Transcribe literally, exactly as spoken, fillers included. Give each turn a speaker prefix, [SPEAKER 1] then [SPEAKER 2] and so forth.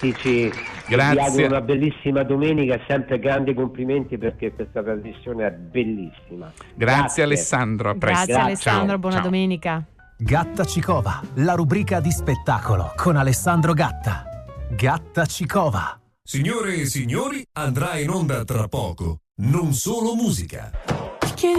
[SPEAKER 1] fantastici.
[SPEAKER 2] Grazie.
[SPEAKER 1] Vi auguro una bellissima domenica, sempre grandi complimenti perché questa trasmissione è bellissima.
[SPEAKER 2] Grazie,
[SPEAKER 1] Grazie.
[SPEAKER 2] Alessandro, a presto.
[SPEAKER 3] Grazie Alessandro,
[SPEAKER 2] Ciao.
[SPEAKER 3] buona
[SPEAKER 2] Ciao.
[SPEAKER 3] domenica.
[SPEAKER 4] Gatta Cicova, la rubrica di spettacolo con Alessandro Gatta. Gatta Cicova.
[SPEAKER 5] Signore e signori, andrà in onda tra poco. Non solo musica.